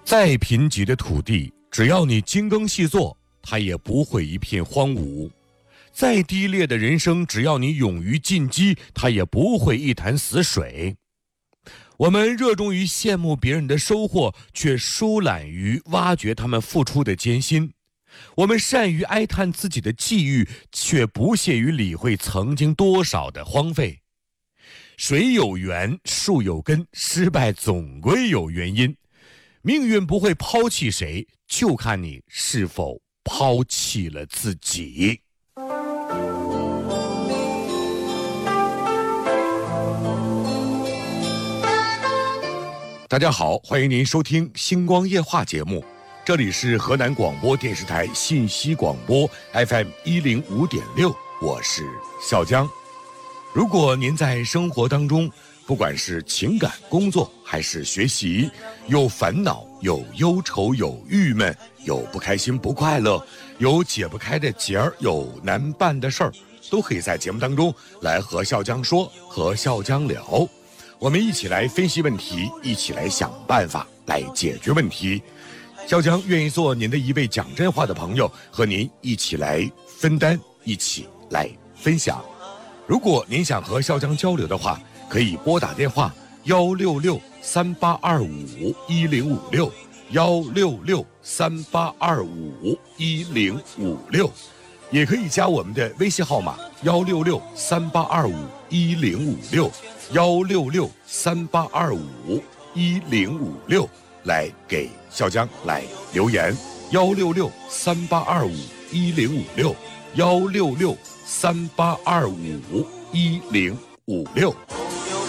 再贫瘠的土地，只要你精耕细作，它也不会一片荒芜；再低劣的人生，只要你勇于进击，它也不会一潭死水。我们热衷于羡慕别人的收获，却疏懒于挖掘他们付出的艰辛；我们善于哀叹自己的际遇，却不屑于理会曾经多少的荒废。水有源，树有根，失败总归有原因。命运不会抛弃谁，就看你是否抛弃了自己。大家好，欢迎您收听星光夜话节目，这里是河南广播电视台信息广播 FM105.6，我是笑江。如果您在生活当中，不管是情感、工作还是学习，有烦恼、有忧愁、有郁闷、有不开心、不快乐，有解不开的结儿，有难办的事儿，都可以在节目当中来和笑江说，和笑江聊。我们一起来分析问题，一起来想办法，来解决问题。笑江愿意做您的一位讲真话的朋友，和您一起来分担，一起来分享。如果您想和笑江交流的话，可以拨打电话166-3825-1056，166-3825-1056，也可以加我们的微信号码166-3825-1056，166-3825-1056，来给笑江来留言，166-3825-1056，166-3825-1056。